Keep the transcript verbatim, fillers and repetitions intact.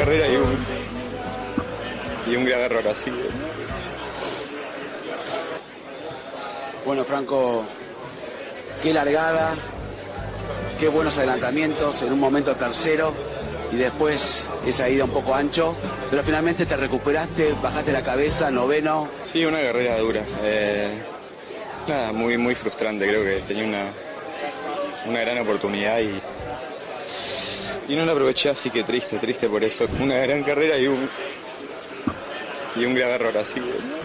carrera y un, y un grave error, así que... Bueno, Franco, qué largada, qué buenos adelantamientos, en un momento tercero y después esa ida un poco ancho, pero finalmente te recuperaste, bajaste la cabeza, noveno. Sí, una carrera dura. Eh, nada, muy, muy frustrante, creo que tenía una, una gran oportunidad y, y no la aproveché, así que triste, triste por eso. Una gran carrera y un, y un grave error, así que...